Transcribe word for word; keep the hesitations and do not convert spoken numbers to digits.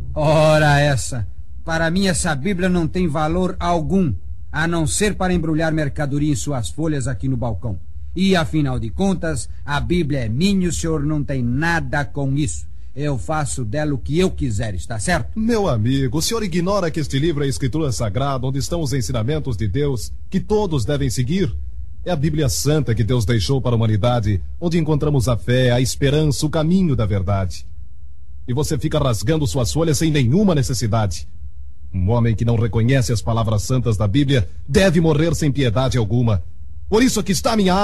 Ora essa, para mim essa Bíblia não tem valor algum, a não ser para embrulhar mercadoria em suas folhas aqui no balcão. E afinal de contas, a Bíblia é minha e o senhor não tem nada com isso. Eu faço dela o que eu quiser, está certo? Meu amigo, o senhor ignora que este livro é a escritura sagrada, onde estão os ensinamentos de Deus, que todos devem seguir? É a Bíblia Santa que Deus deixou para a humanidade, onde encontramos a fé, a esperança, o caminho da verdade. E você fica rasgando suas folhas sem nenhuma necessidade. Um homem que não reconhece as palavras santas da Bíblia deve morrer sem piedade alguma. Por isso aqui está minha